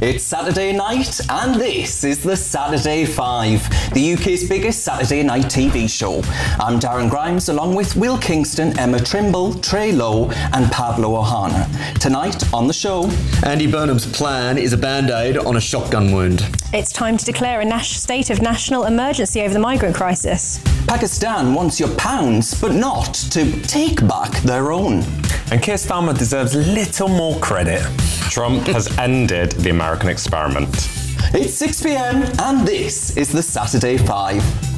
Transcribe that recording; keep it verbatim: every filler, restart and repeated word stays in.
It's Saturday night, and this is the Saturday Five, the U K's biggest Saturday night T V show. I'm Darren Grimes, along with Will Kingston, Emma Trimble, Trey Lowe, and Pablo Ohana. Tonight on the show, Andy Burnham's plan is a band-aid on a shotgun wound. It's time to declare a nas- state of national emergency over the migrant crisis. Pakistan wants your pounds, but not to take back their own. And Keir Starmer deserves little more credit. Trump has ended the American experiment. It's six p.m. and this is the Saturday Five.